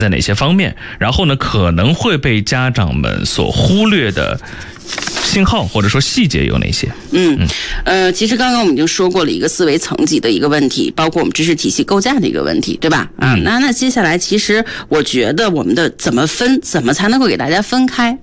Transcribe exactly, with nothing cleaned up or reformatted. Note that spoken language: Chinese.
在哪些方面，然后呢可能会被家长们所忽略的信号或者说细节有哪些？ 嗯，呃，其实刚刚我们已经说过了一个思维层级的一个问题，包括我们知识体系构架的一个问题，对吧？啊，那那接下来其实我觉得我们的怎么分，怎么才能够给大家分开？